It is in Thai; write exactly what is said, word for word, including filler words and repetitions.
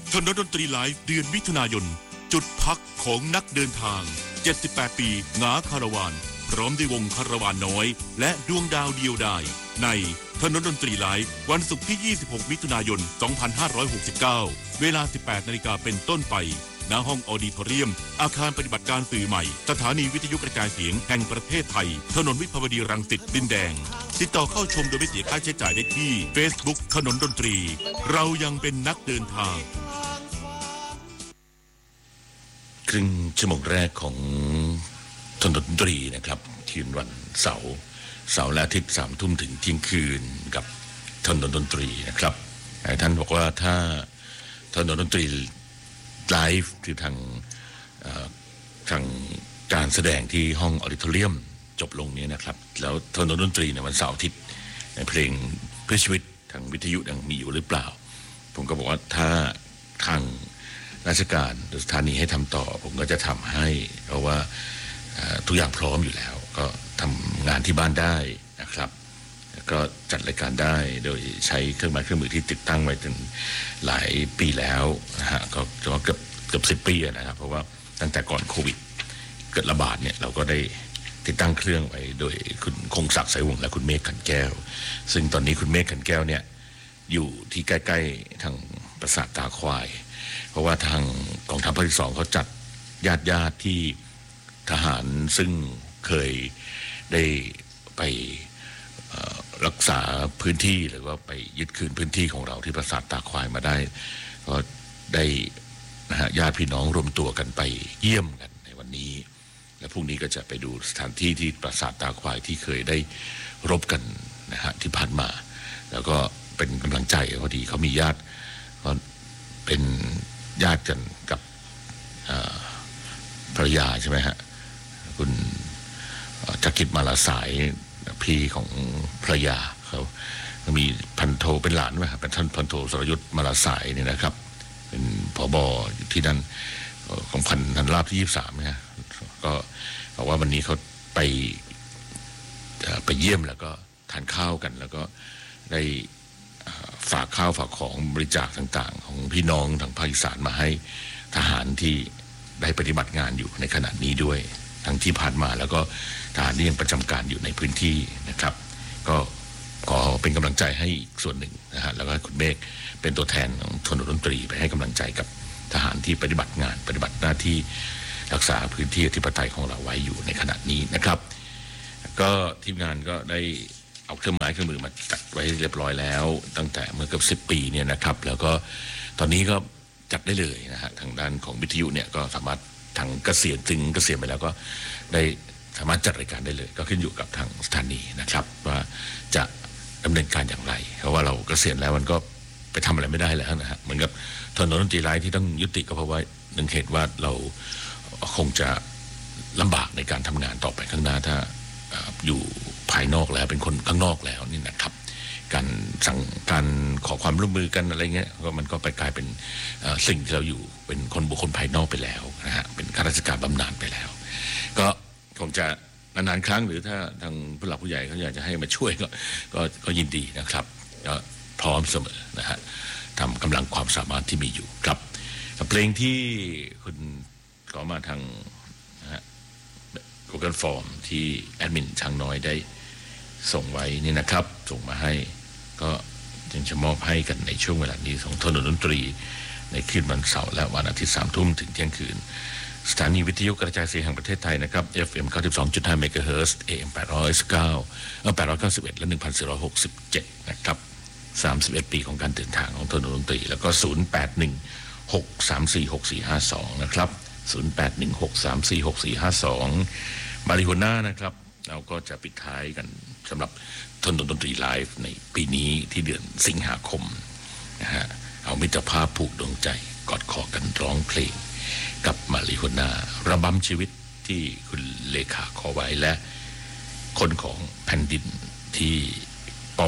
ถนนดนตรีไลฟ์เดือนมิถุนายนจุดพักของนักเดินทางเจ็ดสิบแปดปีงาคาราวานพร้อมด้วยวงคาราวานน้อยและดวงดาวเดียวดายในถนนดนตรีไลฟ์วันศุกร์ที่ยี่สิบหกมิถุนายนสองพันห้าร้อยหกสิบเก้าเวลา สิบแปดนาฬิกาเป็นต้นไปณห้องออดิทอเรียมอาคารปฏิบัติการสื่อใหม่สถานีวิทยุกระจายเสียงแห่งประเทศไทยถนนวิภาวดีรังสิตดินแดงติดต่อเข้าชมโดยไม่เสียค่าใช้จ่ายได้ที่ Facebook ถนนดนตรีเรายังเป็นนักเดินทางครึ่งชั่วโมงแรกของถนนดนตรีนะครับที่วันเสาร์เสาร์และอาทิตย์สามทุ่มถึงเที่ยงคืนกับถนนดนตรีนะครับท่านบอกว่าถ้าถนนดนตรีไลฟ์คือทางทางการแสดงที่ห้องออดิทอเรียมจบลงนี้นะครับแล้วถนนดนตรีในวันเสาร์อาทิตย์ในเพลงเพื่อชีวิตทางวิทยุยังมีอยู่หรือเปล่าผมก็บอกว่าถ้าทางราชการหรือสถานีให้ทำต่อผมก็จะทำให้เพราะว่าทุกอย่างพร้อมอยู่แล้วก็ทำงานที่บ้านได้นะครับก็จัดรายการได้โดยใช้เครื่องไม้เครื่องมือที่ติดตั้งไว้จนหลายปีแล้วนะฮะก็เกือบเกือบสิบปีนะครับเพราะว่าตั้งแต่ก่อนโควิดเกิดระบาดเนี่ยเราก็ได้ติดตั้งเครื่องไว้โดยคุณคงศักดิ์สายวงศ์และคุณเมฆขันแก้วซึ่งตอนนี้คุณเมฆขันแก้วเนี่ยอยู่ที่ใกล้ๆทางปราสาทตาควายเพราะว่าทางกองทัพภาคที่สองเขาจัดญาติญาติที่ทหารซึ่งเคยได้ไปรักษาพื้นที่หรือว่าไปยึดคืนพื้นที่ของเราที่ปราสาทตาควายมาได้ก็ได้นะฮะญาติพี่น้องรวมตัวกันไปเยี่ยมกันในวันนี้และพรุ่งนี้ก็จะไปดูสถานที่ที่ปราสาทตาควายที่เคยได้รบกันนะฮะที่ผ่านมาแล้วก็เป็นกำลังใจพอดีเขามีญาติก็เป็นญาติกันกับภรรยาใช่ไหมฮะคุณจักริดมาลาสายพี่ของภรรยาเขามีพันโทเป็นหลานไหมครับเป็นท่านพันโทสรยุทธมาลาสายเนี่ยนะครับเป็นผบที่นั่นของพันธันราบที่ยี่สิบสามนะก็บอกว่าวันนี้เขาไปไปเยี่ยมแล้วก็ทานข้าวกันแล้วก็ได้ฝากข้าวฝากของบริจาคต่างๆของพี่น้องทางภาคอีสานมาให้ทหารที่ได้ปฏิบัติงานอยู่ในขณะนี้ด้วยทั้งที่ผ่านมาแล้วก็ทหารที่ยังประจำการอยู่ในพื้นที่นะครับก็ขอเป็นกำลังใจให้อีกส่วนหนึ่งนะฮะแล้วก็คุณเมฆเป็นตัวแทนของถนนดนตรีไปให้กำลังใจกับทหารที่ปฏิบัติงานปฏิบัติหน้าที่รักษาพื้นที่อธิปไตยของเราไว้อยู่ในขณะนี้นะครับก็ทีมงานก็ได้เอาเครื่องไม้เครื่องมือมาจัดไว้เรียบร้อยแล้วตั้งแต่เมื่อเกือบสิบปีเนี่ยนะครับแล้วก็ตอนนี้ก็จัดได้เลยนะฮะทางด้านของวิทยุเนี่ยก็สามารถทางเกษียณถึงเกษียณไปแล้วก็ได้สามารถจัดรายการได้เลยก็ขึ้นอยู่กับทางสถานีนะครับว่าจะดำเนินการอย่างไรเพราะว่าเราเกษียณแล้วมันก็ไปทำอะไรไม่ได้แล้วนะฮะเหมือนกับถนนดนตรีไลฟ์ที่ต้องยุติก็เพราะว่าหนึ่งเหตุว่าเราคงจะลำบากในการทำงานต่อไปข้างหน้าถ้าอยู่ภายนอกแล้วเป็นคนข้างนอกแล้วนี่นะครับการสั่งการขอความร่วมมือกันอะไรเงี้ยก็มันก็ไปกลายเป็นสิ่งที่เราอยู่เป็นคนบุคคลภายนอกไปแล้วนะฮะเป็นข้าราชการบำนาญไปแล้วก็คงจะนานๆครั้งหรือถ้าทางผู้หลักผู้ใหญ่เขาอยากจะให้มาช่วยก็ก็ก็ยินดีนะครับก็พร้อมเสมอนะฮะทำกำลังความสามารถที่มีอยู่ครับเพลงที่คุณขอมาทางนะฮะ Google Form ที่แอดมินช่างน้อยได้ส่งไว้นี่นะครับส่งมาให้ก็ยังจะมอบให้กันในช่วงเวลานี้ของถนนดนตรีในคืนวันเสาร์และวันอาทิตย์สามทุ่มถึงเที่ยงคืนสถานีวิทยุกระจายเสียงแห่งประเทศไทยนะครับ เอฟ เอ็ม เก้าสิบสองจุดห้า เมกะเฮิรตซ์ เอ เอ็ม แปดร้อยเก้าเอ่อแปดร้อยเก้าสิบเอ็ดและ หนึ่งพันสี่ร้อยหกสิบเจ็ด นะครับสามสิบเอ็ดปีของการเดินทางของถนนดนตรีแล้วก็ศูนย์ แปด หนึ่ง หก สาม สี่ หก สี่ ห้า สองนะครับศูนย์ แปด หนึ่ง หก สาม สี่ หก สี่ ห้า สองมาริโฮน่านะครับเราก็จะปิดท้ายกันสำหรับถนนดนตรีไลฟ์ในปีนี้ที่เดือนสิงหาคมนะฮะเอามิตรภาพผูกดวงใจกอดคอกันร้องเพลงกับมาริโฮน่าระบำชีวิตที่คุณเลขาขอไว้และคนของแผ่นดินที่